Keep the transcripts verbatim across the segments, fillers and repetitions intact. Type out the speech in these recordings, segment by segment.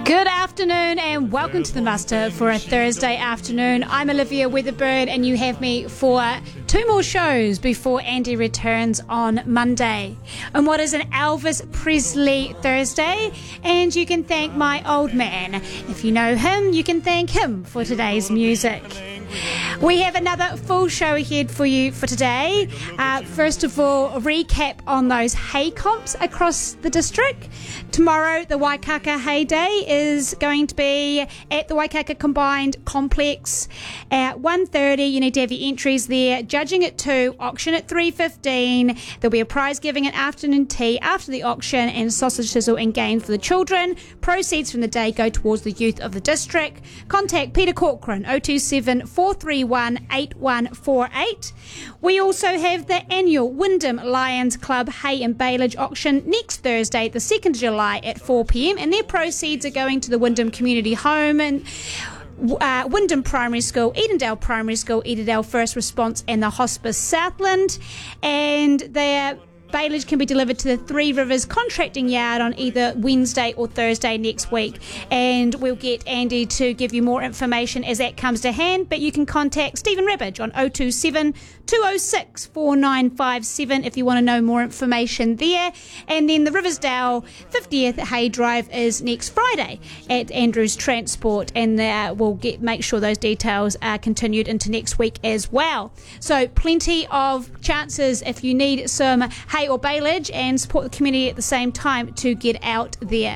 Good afternoon and welcome to the muster for a Thursday afternoon. I'm Olivia Weatherburn and you have me for two more shows before Andy returns on Monday. And what is an Elvis Presley Thursday? And you can thank my old man. If you know him, you can thank him for today's music. We have another full show ahead for you for today. Uh, first of all, a recap on those hay comps across the district. Tomorrow, the Waikaka Hay Day is going to be at the Waikaka Combined Complex at one thirty. You need to have your entries there. Judging at two, auction at three fifteen. There'll be a prize giving and afternoon tea after the auction and sausage sizzle and game for the children. Proceeds from the day go towards the youth of the district. Contact Peter Corcoran, oh two seven, four three one, eight one four eight. We also have the annual Wyndham Lions Club Hay and Baleage auction next Thursday, the second of July at four p.m. and their proceeds are going to the Wyndham Community Home and uh, Wyndham Primary School, Edendale Primary School, Edendale First Response and the Hospice Southland, and their baleage can be delivered to the Three Rivers Contracting Yard on either Wednesday or Thursday next week. And we'll get Andy to give you more information as that comes to hand, but you can contact Stephen Rabbage on oh two seven, two oh six, four nine five seven if you want to know more information there. And then the Riversdale fiftieth Hay Drive is next Friday at Andrews Transport, and uh, we'll get make sure those details are continued into next week as well. So plenty of chances if you need some hay or baleage and support the community at the same time to get out there.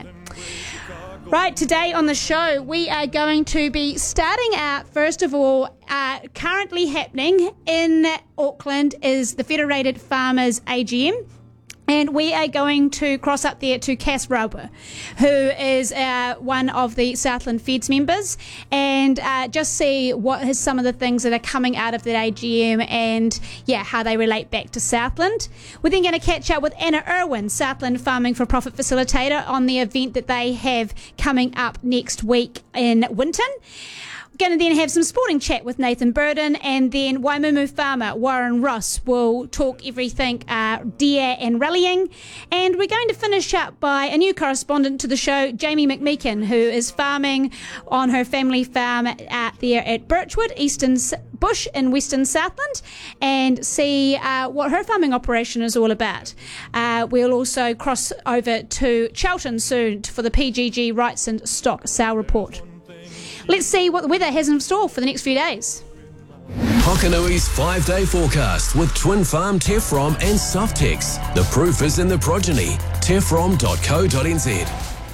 Right, today on the show we are going to be starting out, first of all, uh, currently happening in Auckland is the Federated Farmers A G M. And we are going to cross up there to Cass Rauber, who is uh, one of the Southland Feds members, and uh, just see what is some of the things that are coming out of the A G M and, yeah, how they relate back to Southland. We're then going to catch up with Anna Irwin, Southland Farming for Profit Facilitator, on the event that they have coming up next week in Winton. Going to then have some sporting chat with Nathan Burden, and then Waimumu farmer Warren Ross will talk everything uh, deer and rallying. And we're going to finish up by a new correspondent to the show, Jamie McMeekin, who is farming on her family farm out there at Birchwood, Eastern Bush in Western Southland, and see uh, what her farming operation is all about. Uh, we'll also cross over to Charlton soon for the P G G Wrightson Stock Sale Report. Let's see what the weather has in store for the next few days. Hokanui's five-day forecast with Twin Farm Tefrom and Softex. The proof is in the progeny. tefrom dot co dot n z.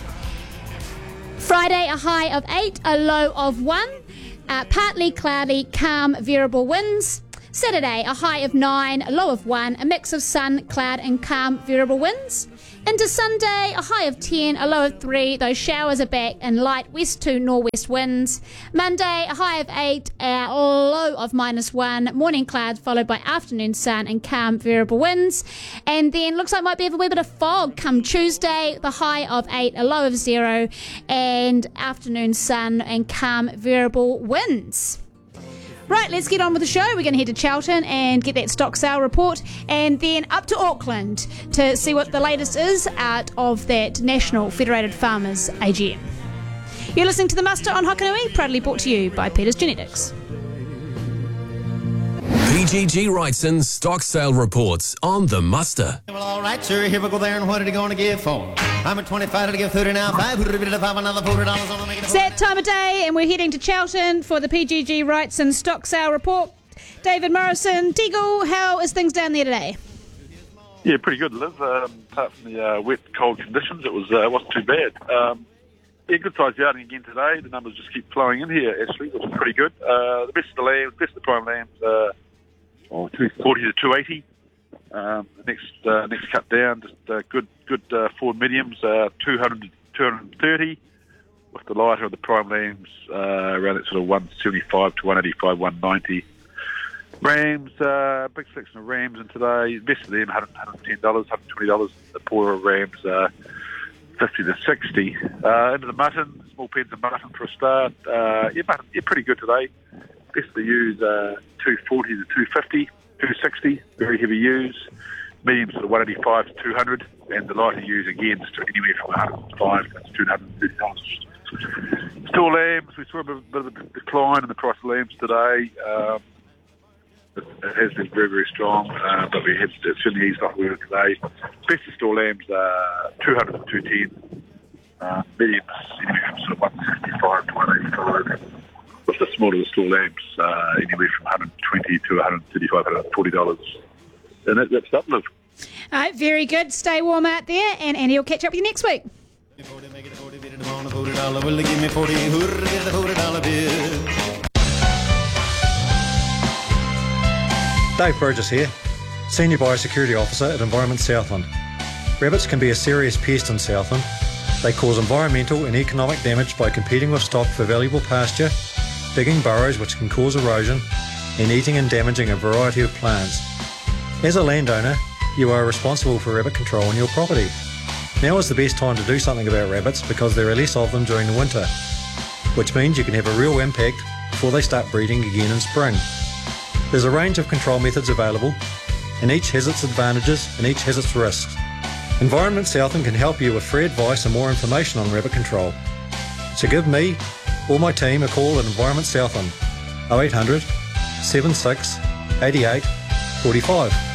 Friday, a high of eight, a low of one. Uh, partly cloudy, calm, variable winds. Saturday, a high of nine, a low of one. A mix of sun, cloud and calm, variable winds. Into Sunday, a high of ten, a low of three. Those showers are back and light west to northwest winds. Monday, a high of eight, a low of minus one. Morning clouds followed by afternoon sun and calm variable winds. And then looks like might be a wee bit of fog come Tuesday. The high of eight, a low of zero, and afternoon sun and calm variable winds. Right, let's get on with the show. We're going to head to Charlton and get that stock sale report, and then up to Auckland to see what the latest is out of that National Federated Farmers A G M. You're listening to The Muster on Hokanui, proudly brought to you by Peters Genetics. P G G Wrightson stock sale reports on The Muster. Well, all right, sir, here we go there, and what are you going to give for? I'm at twenty-five to give thirty now, five, five another forty dollars on the make it. It's that time of day, and we're heading to Charlton for the P G G Wrightson stock sale report. David Morrison, Teagle, how is things down there today? Yeah, pretty good, Liv. Um, apart from the uh, wet, cold conditions, it was uh, wasn't too bad. Um, yeah, good size outing again today. The numbers just keep flowing in here, actually, which is pretty good. Uh, the best of the lambs, best of the prime lambs, uh, oh, two forty to two eighty. Um, the next uh, next cut down, just uh, good good uh, Ford mediums, uh, two hundred to two thirty, with the lighter of the prime lambs uh, around that sort of one seventy-five to one eighty-five, one ninety. Rams, uh, big selection of rams in today. Best of them, one hundred ten dollars, one hundred twenty dollars. The poorer rams, uh, fifty to sixty. Uh, into the mutton, small pens of mutton for a start. Uh, yeah, mutton, yeah, pretty good today. Best of the ewes, uh, two forty to two fifty, two sixty, very heavy ewes. Mediums sort of one eighty-five to two hundred, and the lighter ewes again, just anywhere from one hundred five to two hundred thirty dollars. Store lambs, we saw a bit, bit of a decline in the price of lambs today. Um, it, it has been very, very strong, uh, but we have certainly eased off a little today. Best of store lambs are two hundred to two ten. Uh, mediums anywhere from sort of one sixty-five to one eighty-five. With the smaller the store lambs, uh, anywhere from one hundred twenty to one hundred thirty-five, one hundred forty dollars. And that, that's uplift. All right, very good. Stay warm out there, and Andy will catch up with you next week. Dave Burgess here, Senior Biosecurity Officer at Environment Southland. Rabbits can be a serious pest in Southland. They cause environmental and economic damage by competing with stock for valuable pasture, digging burrows which can cause erosion, and eating and damaging a variety of plants. As a landowner, you are responsible for rabbit control on your property. Now is the best time to do something about rabbits because there are less of them during the winter, which means you can have a real impact before they start breeding again in spring. There's a range of control methods available, and each has its advantages and each has its risks. Environment Southland can help you with free advice and more information on rabbit control. So give me or my team a call at Environment Southland, oh eight hundred, seven six, eight eight, four five.